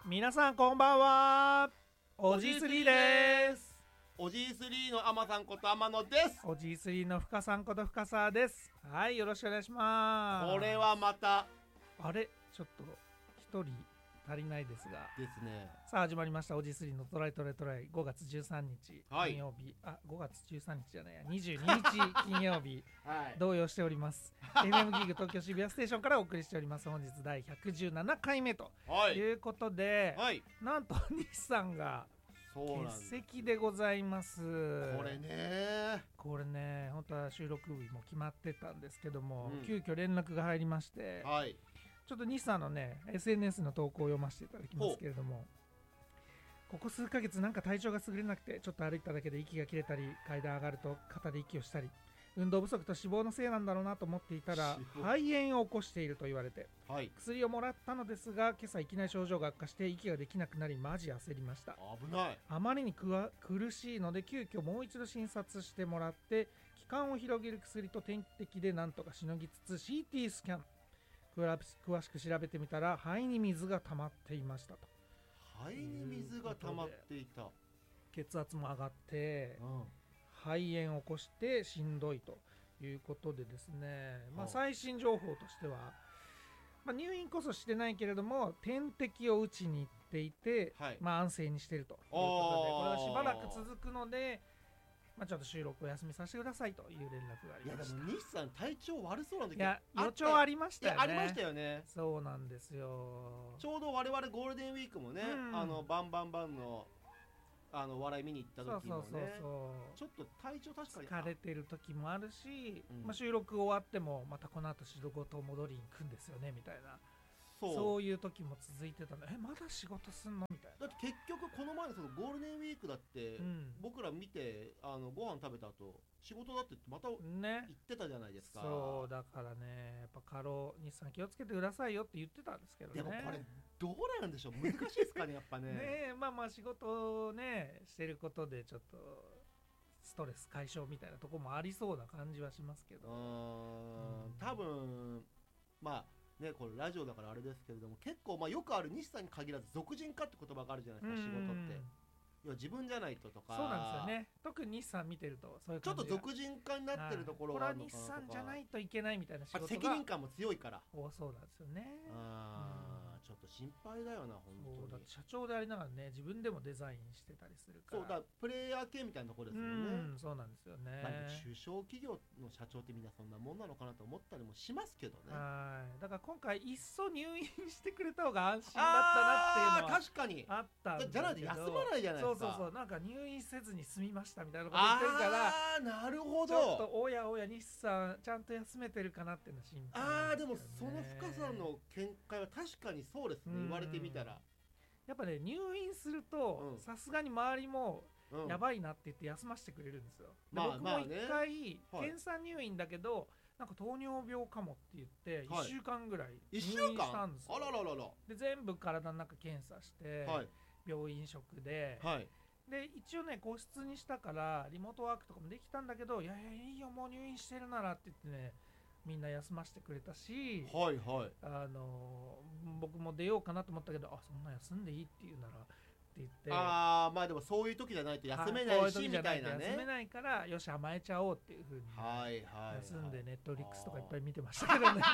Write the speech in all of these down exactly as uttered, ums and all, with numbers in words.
皆さんこんばんは。オジスリーです。 オジスリーの天さんこと天野です。 オジスリーの深さんこと深さです。はい、よろしくお願いします。 これはまたあれちょっと一人足りないですがですね。 さあ始まりましたオジスリーのトライトライトライごがつじゅうさんにちはい金曜日、あごがつじゅうさんにちじゃないやにじゅうににち金曜日はい。 動揺しております。エフエム ギーグ東京渋谷ステーションからお送りしております。本日だいひゃくじゅうななかいめとはい。 いうことで、 はい。 なんと西さんがそうなん欠です。 席でございます。 これね。 これね本当は収録日も決まってたんですけども、 うん急遽連絡が入りまして、 はい。 ちょっと西さんのね エスエヌエス の投稿を読ませていただきますけれども、ここ数ヶ月なんか体調が優れなくてちょっと歩いただけで息が切れたり、階段上がると肩で息をしたり、運動不足と脂肪のせいなんだろうなと思っていたら脂肪肺炎を起こしていると言われてはい。 薬をもらったのですが、今朝いきなり症状が悪化して息ができなくなりマジ焦りました。 危ない。 あまりにくわ苦しいので急遽もう一度診察してもらって、気管を広げる薬と点滴でなんとかしのぎつつ シーティー スキャン詳しく調べてみたら肺に水が溜まっていましたと。 肺に水が溜まっていた。 血圧も上がってうん。 肺炎を起こしてしんどいということでですね、まあ、 はあ最新情報としては、まあ、入院こそしてないけれども点滴を打ちに行っていて、 はい。 まあ、安静にしているということで、これはしばらく続くので、まあ、ちょっと収録を休みさせてくださいという連絡がありいやでました。 も西さん体調悪そうなんだけど。 いやあ予兆ありましたよね。 いやありましたよね。 そうなんですよ。 ちょうど我々ゴールデンウィークもね、 うんあのバンバンバンのあの笑い見に行ったそう時もそうそうね。 そうちょっと体調確かに疲れてる時もあるし、 うんまあ、収録終わってもまたこの後仕事戻りに行くんですよねみたいな、 そうそういう時も続いてたの。えまだ仕事すんのみたいな。 だって結局この前のそのゴールデンウィークだって、 うん僕ら見てあのご飯食べた後仕事だってまた行ね、 ってたじゃないですか。 そうだからね、やっぱ過労日産気をつけてくださいよって言ってたんですけどね。 でもこれどうなんでしょう、難しいですかねやっぱね。 ねえ、まあまあ仕事をねしてることでちょっとストレス解消みたいなところもありそうな感じはしますけど、 うーん多分まあね、これラジオだからあれですけれども、結構まあよくある西さんに限らず俗人化って言葉があるじゃないですか、仕事って。要は自分じゃないととか。 そうなんですよね。特に日産見てるとそういうちょっ感じがと俗人化になってるところがあるのかなとか、 これは日産じゃないといけないみたいな仕あと事が責任感も強いから。 多そうなんですよね。 あーちょっと心配だよな本当に。 そうだって社長でありながらね、自分でもデザインしてたりするから。 そうだ、プレイヤー系みたいなところですうもんね。 ん、そうなんですよね。 まあでも中小企業の社長ってみんなそんなもんなのかなと思ったりもしますけどね。 はいだから今回いっそ入院してくれた方が安心だったなっていうのはあー確かに。 あったんだけど、 じゃないと休まないじゃないですか。 そうそうそう、なんか入院せずに済みましたみたいなこと言ってるから、 あーなるほちょっとど。 おやおや日産ちゃんと休めてるかなっていうの心配なあーでもんすけどね。 その深さの見解は確かにそうですね、 うん言われてみたら。 やっぱね入院するとうんさすがに周りもうんやばいなって言って休ませてくれるんですよ。でまあ僕も一まあね回はい検査入院だけど、なんか糖尿病かもって言ってはいいっしゅうかんぐらい入一院週間。 したんですよ。 あらららら。 で全部体の中検査して、 はい病院食で、 はい。 で一応ね個室にしたからリモートワークとかもできたんだけど、いやいやいいよもう入院してるならって言ってね、みんな休ませてくれたし、 はいはい。 あの僕も出ようかなと思ったけど、あそんな休んでいいって言うならって言って、 ああまあでもそういう時じゃないと休めはないしみこうう時じゃたいなね。 休めないからよし甘えちゃおうっていう風に、 はいはいはい。 休んでネットフリックスとかいっぱい見てましたけどね。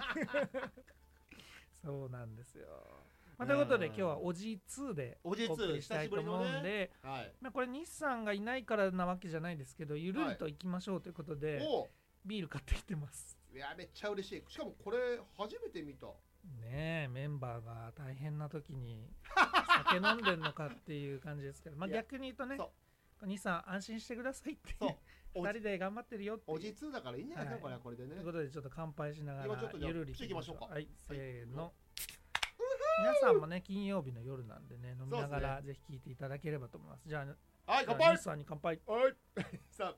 そうなんですよ。まあ、ということで今日はおじツーでおおじツー送りしたいと思うんで、 はい。 まあ、これ日産がいないからなわけじゃないですけど、ゆるりと行きましょうということで、 おビール買ってきてます。 いやめっちゃ嬉しい。しかもこれ初めて見た。 ねえメンバーが大変な時に酒飲んでんのかっていう感じですけど、まあいや逆に言うとねそ、 日産安心してくださいってそうお二じ人で頑張ってるよっていうおじツーだからいいんじゃないですか、これはこれでねという。ことでちょっと乾杯しなが今ちょっとじゃあらゆるりプチ行きましょうかはいせーの、皆さんもね金曜日の夜なんでね飲みながらぜひ聞いていただければと思います。じゃあはい乾杯。 じゃあ日産に乾杯。 はいさあ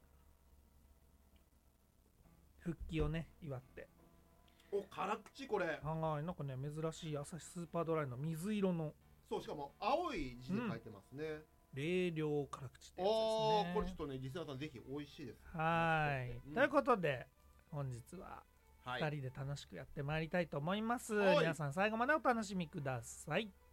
復帰をね祝って。 お辛口これ。 はい、なんかね珍しい朝日スーパードライの水色のそうしかも青い字で書いてますね。 冷涼辛口ってやつですああね。 これちょっとねリスナーさんぜひ美味しいです。 はい、 うんということで本日ははいふたりで楽しくやってまいりたいと思います。 はい皆さん最後までお楽しみください。